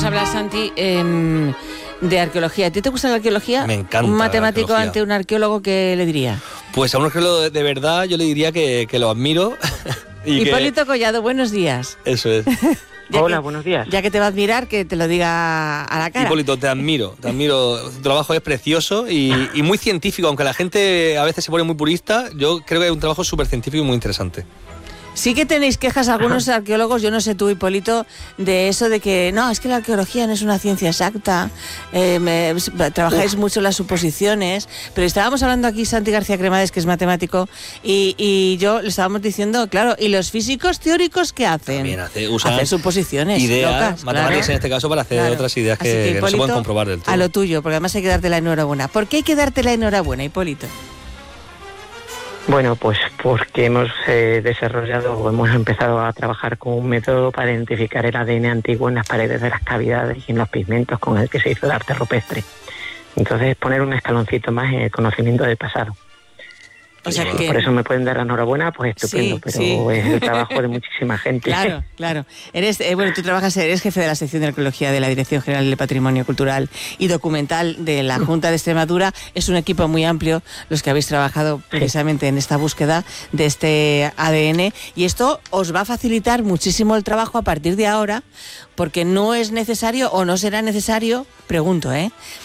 hablar, Santi, de arqueología. ¿A ti te gusta la arqueología? Me encanta. Un matemático ante un arqueólogo, ¿qué le diría? Pues a un arqueólogo de verdad yo le diría que lo admiro. Hipólito Collado, buenos días. Eso es. Hola, buenos días. Ya que te va a admirar, que te lo diga a la cara. Hipólito, te admiro. Tu trabajo es precioso y muy científico, aunque la gente a veces se pone muy purista. Yo creo que es un trabajo súper científico y muy interesante. Sí que tenéis quejas algunos arqueólogos, yo no sé tú, Hipólito, de eso de que no, es que la arqueología no es una ciencia exacta, trabajáis mucho las suposiciones, pero estábamos hablando aquí Santi García Cremades, que es matemático, y yo le estábamos diciendo, claro, ¿y los físicos teóricos qué hacen? También usan suposiciones ideas, locas, matemáticas claro. en este caso, para hacer otras ideas que Hipólito, no se pueden comprobar del todo. A lo tuyo, porque además hay que darte la enhorabuena. ¿Por qué hay que darte la enhorabuena, Hipólito? Bueno, pues porque hemos empezado a trabajar con un método para identificar el ADN antiguo en las paredes de las cavidades y en los pigmentos con el que se hizo el arte rupestre. Entonces, poner un escaloncito más en el conocimiento del pasado. O sea que... Por eso me pueden dar la enhorabuena, pues estupendo, pero es el trabajo de muchísima gente. Claro. Eres, tú eres jefe de la sección de arqueología de la Dirección General del Patrimonio Cultural y Documental de la Junta de Extremadura. Es un equipo muy amplio los que habéis trabajado precisamente en esta búsqueda de este ADN, y esto os va a facilitar muchísimo el trabajo a partir de ahora, porque no es necesario o no será necesario, pregunto,